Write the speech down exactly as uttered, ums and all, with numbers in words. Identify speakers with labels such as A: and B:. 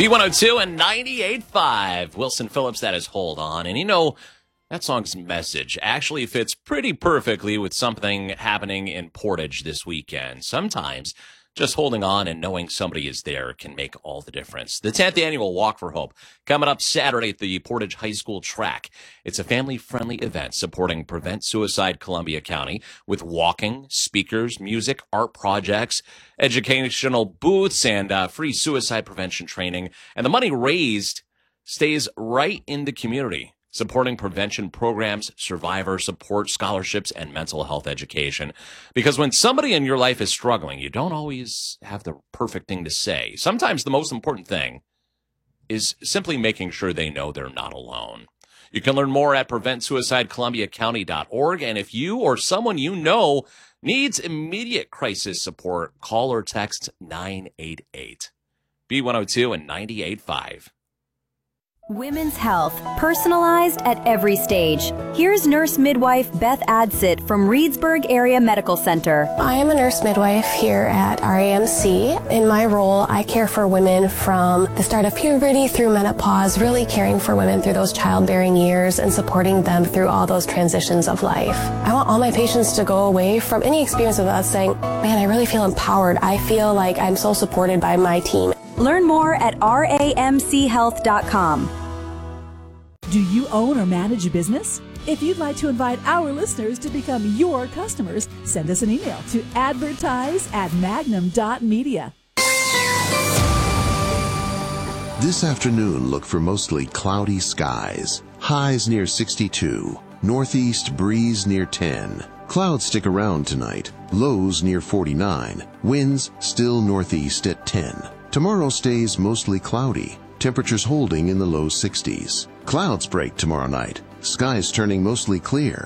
A: B one oh two and ninety-eight point five. Wilson Phillips, that is Hold On. And you know, that song's message actually fits pretty perfectly with something happening in Portage this weekend. Sometimes just holding on and knowing somebody is there can make all the difference. The tenth annual Walk for Hope coming up Saturday at the Portage High School track. It's a family-friendly event supporting Prevent Suicide Columbia County with walking, speakers, music, art projects, educational booths, and uh, free suicide prevention training. And the money raised stays right in the community, supporting prevention programs, survivor support, scholarships, and mental health education. Because when somebody in your life is struggling, you don't always have the perfect thing to say. Sometimes the most important thing is simply making sure they know they're not alone. You can learn more at prevent suicide columbia county dot org. And if you or someone you know needs immediate crisis support, call or text nine eight eight. B one oh two and ninety-eight point five.
B: Women's health, personalized at every stage. Here's nurse midwife Beth Adsit from Reedsburg Area Medical Center.
C: I am a nurse midwife here at R A M C. In my role, I care for women from the start of puberty through menopause, really caring for women through those childbearing years and supporting them through all those transitions of life. I want all my patients to go away from any experience with us saying, man, I really feel empowered. I feel like I'm so supported by my team.
B: Learn more at R A M C health dot com.
D: Do you own or manage a business? If you'd like to invite our listeners to become your customers, send us an email to advertise at magnum dot media.
E: This afternoon, look for mostly cloudy skies. Highs near sixty-two. Northeast breeze near ten. Clouds stick around tonight. Lows near forty-nine. Winds still northeast at ten. Tomorrow stays mostly cloudy. Temperatures holding in the low sixties. Clouds break tomorrow night. Skies turning mostly clear.